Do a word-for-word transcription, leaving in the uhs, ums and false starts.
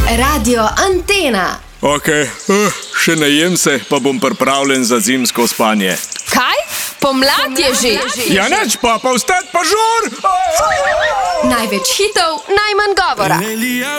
Radio Antena. Ok, uh, še najem se, pa bom pripravljen za zimsko spanje. Kaj? Pomlad je že. Ja, neč pa, pa vstat pa žur! Največ hitov, najmanj govora.